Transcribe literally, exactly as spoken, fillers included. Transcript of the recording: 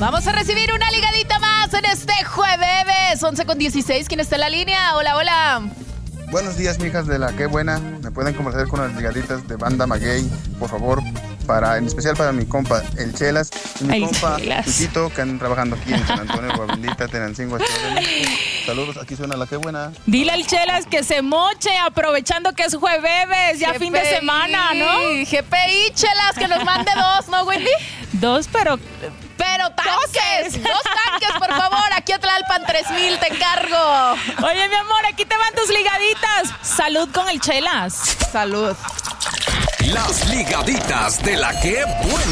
Vamos a recibir una ligadita más en este jueves, once con dieciséis. ¿Quién está en la línea? Hola, hola. Buenos días, mijas de la Qué Buena. ¿Me pueden complacer con las ligaditas de Banda Maguey, por favor? Para, en especial para mi compa, el Chelas, y mi Ay, compa, Chelas. Luisito, que andan trabajando aquí en San Antonio, Guabendita, Tenancingo, Estado de México. Saludos, aquí suena la Qué Buena. Dile al Chelas que se moche aprovechando que es jueves, ya fin de G P I, semana, ¿no? G P I, Chelas, que nos mande dos, ¿no, Wendy? Dos, pero Pero tanques, dos tanques, por favor, aquí a Tlalpan tres mil, te encargo. oye, mi amor, aquí te van tus ligaditas. Salud con el Chelas. Salud. Las ligaditas de la Qué Buena.